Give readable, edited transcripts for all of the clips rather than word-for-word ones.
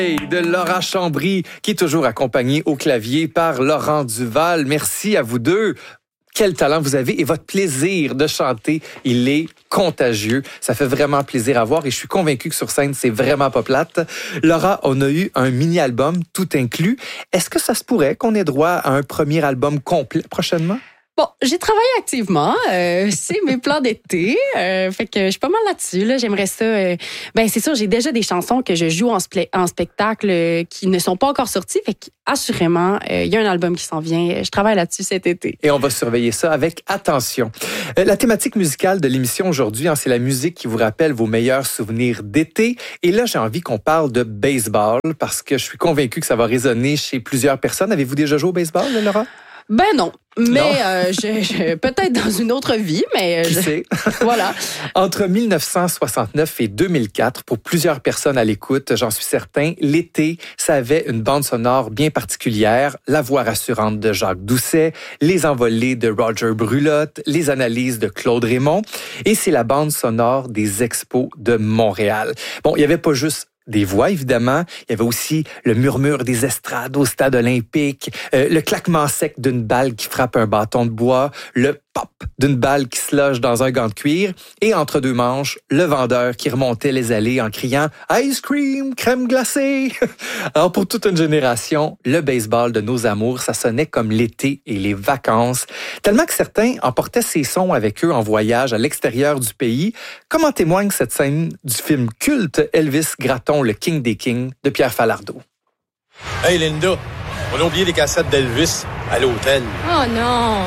De Laura Chambry, qui est toujours accompagnée au clavier par Laurent Duval. Merci à vous deux. Quel talent vous avez et votre plaisir de chanter, il est contagieux. Ça fait vraiment plaisir à voir et je suis convaincu que sur scène, c'est vraiment pas plate. Laura, on a eu un mini-album tout inclus. Est-ce que ça se pourrait qu'on ait droit à un premier album complet prochainement? Bon, j'ai travaillé activement. C'est mes plans d'été. Fait que je suis pas mal là-dessus. Là. J'aimerais ça. C'est sûr, j'ai déjà des chansons que je joue en spectacle qui ne sont pas encore sorties. Fait qu'assurément, il y a un album qui s'en vient. Je travaille là-dessus cet été. Et on va surveiller ça avec attention. La thématique musicale de l'émission aujourd'hui, c'est la musique qui vous rappelle vos meilleurs souvenirs d'été. Et là, j'ai envie qu'on parle de baseball parce que je suis convaincu que ça va résonner chez plusieurs personnes. Avez-vous déjà joué au baseball, Laura? Ben non, mais peut-être dans une autre vie, mais qui sait? Voilà. Entre 1969 et 2004, pour plusieurs personnes à l'écoute, j'en suis certain, l'été, ça avait une bande sonore bien particulière, la voix rassurante de Jacques Doucet, les envolées de Roger Brulotte, les analyses de Claude Raymond, et c'est la bande sonore des Expos de Montréal. Bon, il n'y avait pas juste des voix, évidemment. Il y avait aussi le murmure des estrades au stade olympique, le claquement sec d'une balle qui frappe un bâton de bois, le pop d'une balle qui se loge dans un gant de cuir et entre deux manches, le vendeur qui remontait les allées en criant « Ice cream, crème glacée ». Alors pour toute une génération, le baseball de nos amours, ça sonnait comme l'été et les vacances, tellement que certains emportaient ces sons avec eux en voyage à l'extérieur du pays, comme en témoigne cette scène du film culte Elvis Gratton, le King des Kings de Pierre Falardeau. Hey Linda, on a oublié les cassettes d'Elvis à l'hôtel. Oh non!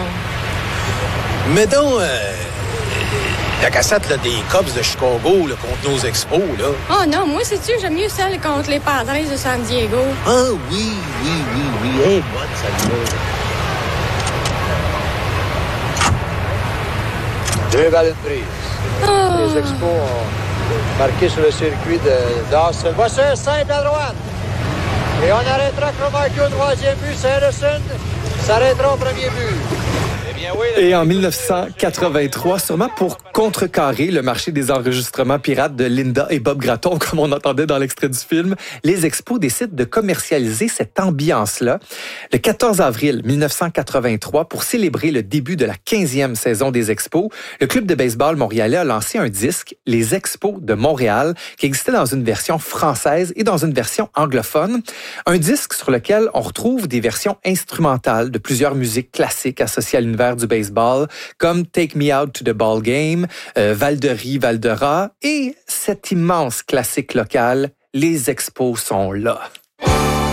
Mais donc, la cassette là, des Cubs de Chicago là, contre nos Expos, là. Oh non, moi, c'est sûr, j'aime mieux celle contre les Padres de San Diego. Ah oui. Hey, bonne celle-là. 2 balles de prise. Oh. Les Expos ont marqué sur le circuit de Dawson. Voici un simple à droite. Et on arrêtera Cromartie au 3e but. Sanderson s'arrêtera au premier but. Et en 1983, sûrement pour contrecarrer le marché des enregistrements pirates de Linda et Bob Gratton, comme on entendait dans l'extrait du film, les Expos décident de commercialiser cette ambiance-là. Le 14 avril 1983, pour célébrer le début de la 15e saison des Expos, le club de baseball montréalais a lancé un disque, Les Expos de Montréal, qui existait dans une version française et dans une version anglophone. Un disque sur lequel on retrouve des versions instrumentales de plusieurs musiques classiques associées à l'univers du baseball, comme Take Me Out to the Ball Game, Val-de-Rie, Val-de-Rat et cet immense classique local, Les Expos sont là.